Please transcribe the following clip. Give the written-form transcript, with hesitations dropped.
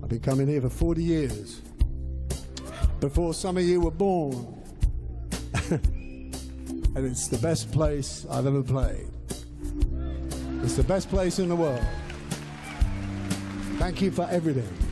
I've been coming here for 40 years, before some of you were born. And it's the best place I've ever played. It's the best place in the world. Thank you for everything.